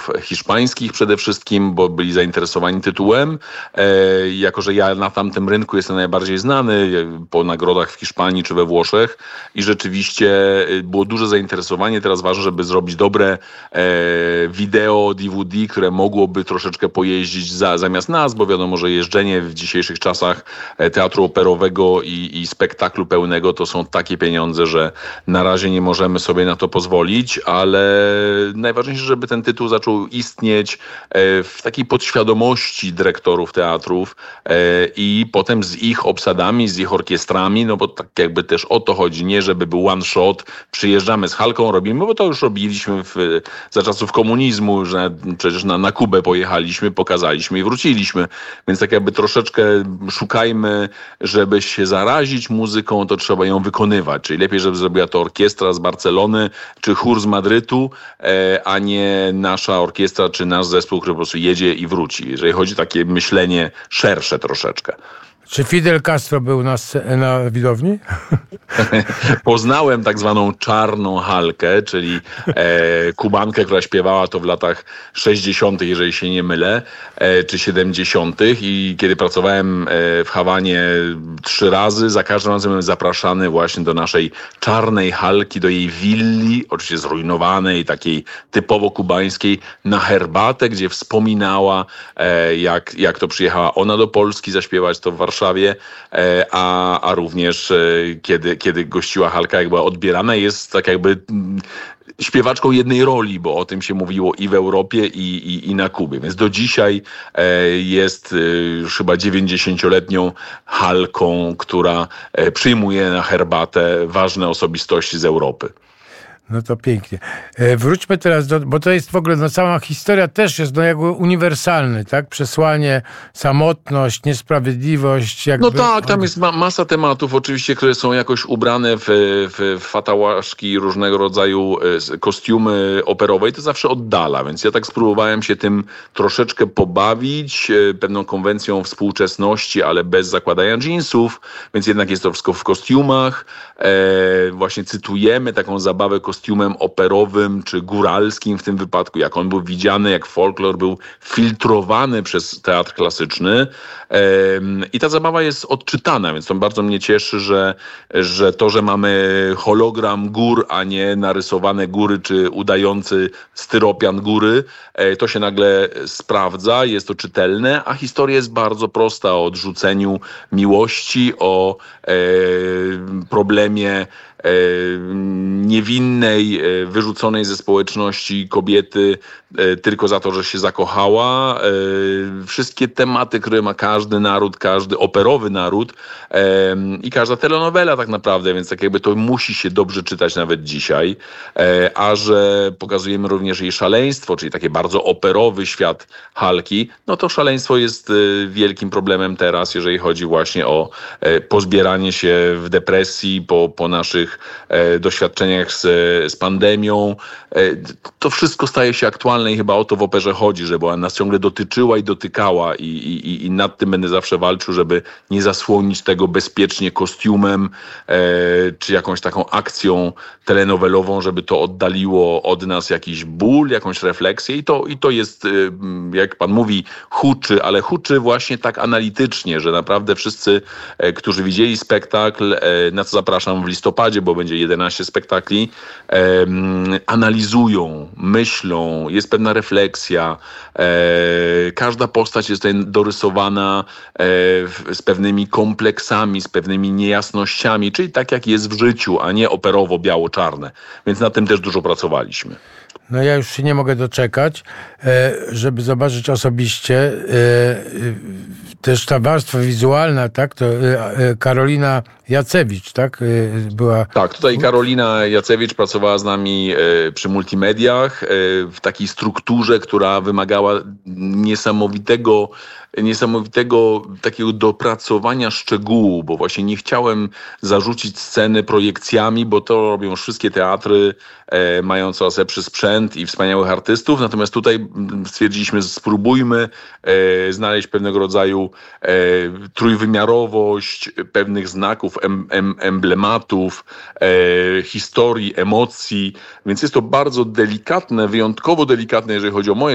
teatrów hiszpańskich przede wszystkim, bo byli zainteresowani tytułem. Jako że ja na tamtym rynku jestem najbardziej znany po nagrodach w Hiszpanii czy we Włoszech i rzeczywiście było duże zainteresowanie. Teraz ważne, żeby zrobić dobre wideo, DVD, które mogłoby troszeczkę pojeździć zamiast nas, bo wiadomo, że jeżdżenie w dzisiejszych czasach teatru operowego i spektaklu pełnego to są takie pieniądze, że na razie nie możemy sobie na to pozwolić, ale najważniejsze, żeby ten tytuł zaczął istnieć w takiej podświadomości dyrektorów teatrów i potem z ich obsadami, z ich orkiestrami, no bo tak jakby też o to chodzi, nie żeby był one shot, przyjeżdżamy z Halką, robimy, bo to już robiliśmy za czasów komunizmu, że przecież na Kubę pojechaliśmy, pokazaliśmy i wróciliśmy, więc tak jakby troszeczkę szukajmy, żeby się zarazić muzyką, to trzeba ją wykonywać, czyli lepiej, żeby zrobiła to orkiestra z Barcelony, czy chór z Madrytu, a nie nasza orkiestra, czy nasz zespół, który po prostu jedzie i wróci. Jeżeli chodzi o takie myślenie szersze troszeczkę. Czy Fidel Castro był na widowni? Poznałem tak zwaną czarną Halkę, czyli Kubankę, która śpiewała to w latach 60., jeżeli się nie mylę, czy 70. I kiedy pracowałem w Hawanie 3 razy, za każdym razem byłem zapraszany właśnie do naszej czarnej Halki, do jej willi, oczywiście zrujnowanej, takiej typowo kubańskiej, na herbatę, gdzie wspominała, jak to przyjechała ona do Polski zaśpiewać to w Warszawie, a również kiedy gościła Halka, jak była odbierana, jest tak jakby śpiewaczką jednej roli, bo o tym się mówiło i w Europie, i na Kubie. Więc do dzisiaj jest już chyba 90-letnią Halką, która przyjmuje na herbatę ważne osobistości z Europy. No to pięknie. Wróćmy teraz bo to jest w ogóle, cała historia też jest jakby uniwersalny, tak? Przesłanie, samotność, niesprawiedliwość. Jakby... No tak, tam jest masa tematów oczywiście, które są jakoś ubrane w fatałaszki, różnego rodzaju kostiumy operowe i to zawsze oddala, więc ja tak spróbowałem się tym troszeczkę pobawić, pewną konwencją współczesności, ale bez zakładania dżinsów, więc jednak jest to wszystko w kostiumach. Właśnie cytujemy taką zabawę kostiumem operowym czy góralskim w tym wypadku, jak on był widziany, jak folklor był filtrowany przez teatr klasyczny i ta zabawa jest odczytana, więc to bardzo mnie cieszy, że to, że mamy hologram gór, a nie narysowane góry czy udający styropian góry, to się nagle sprawdza, jest to czytelne, a historia jest bardzo prosta, o odrzuceniu miłości, o problemie niewinnej, wyrzuconej ze społeczności kobiety tylko za to, że się zakochała. Wszystkie tematy, które ma każdy naród, każdy operowy naród i każda telenowela tak naprawdę, więc tak jakby to musi się dobrze czytać nawet dzisiaj. A że pokazujemy również jej szaleństwo, czyli taki bardzo operowy świat Halki, no to szaleństwo jest wielkim problemem teraz, jeżeli chodzi właśnie o pozbieranie się w depresji po naszych doświadczeniach z pandemią. To wszystko staje się aktualne i chyba o to w operze chodzi, żeby ona nas ciągle dotyczyła i dotykała i nad tym będę zawsze walczył, żeby nie zasłonić tego bezpiecznie kostiumem czy jakąś taką akcją telenowelową, żeby to oddaliło od nas jakiś ból, jakąś refleksję i to jest, jak pan mówi, huczy, ale huczy właśnie tak analitycznie, że naprawdę wszyscy, którzy widzieli spektakl, na co zapraszam w listopadzie, bo będzie 11 spektakli, analizują, myślą, jest pewna refleksja. Każda postać jest tutaj dorysowana z pewnymi kompleksami, z pewnymi niejasnościami, czyli tak jak jest w życiu, a nie operowo biało-czarne. Więc na tym też dużo pracowaliśmy. No ja już się nie mogę doczekać, żeby zobaczyć osobiście. Też ta warstwa wizualna, tak? To Karolina Jacewicz, tak? Była... Tak, tutaj Karolina Jacewicz pracowała z nami przy multimediach w takiej strukturze, która wymagała niesamowitego takiego dopracowania szczegółu, bo właśnie nie chciałem zarzucić sceny projekcjami, bo to robią wszystkie teatry, mają coraz lepszy sprzęt i wspaniałych artystów, natomiast tutaj stwierdziliśmy, spróbujmy znaleźć pewnego rodzaju trójwymiarowość pewnych znaków, emblematów, historii, emocji, więc jest to bardzo delikatne, wyjątkowo delikatne, jeżeli chodzi o moje